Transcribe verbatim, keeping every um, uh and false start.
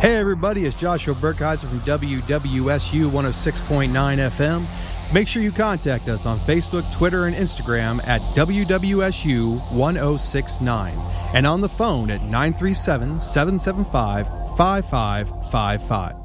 Hey everybody, it's Joshua Burkheiser from W W S U one oh six point nine F M. Make sure you contact us on Facebook, Twitter, and Instagram at W W S U one oh six nine and on the phone at nine three seven, seven seven five, five five five five.